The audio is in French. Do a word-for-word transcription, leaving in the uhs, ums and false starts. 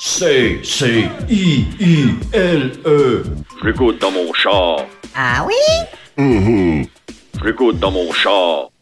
C, C, I, I, L, E. Je l'écoute dans mon char. Ah oui? Je l'écoute dans mon char.